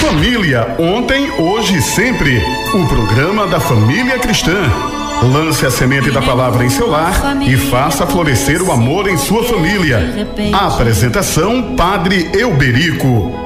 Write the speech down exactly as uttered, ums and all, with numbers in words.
Família, ontem, hoje e sempre. O programa da família cristã. Lance a semente da palavra em seu lar e faça florescer o amor em sua família. A apresentação, Padre Euberico.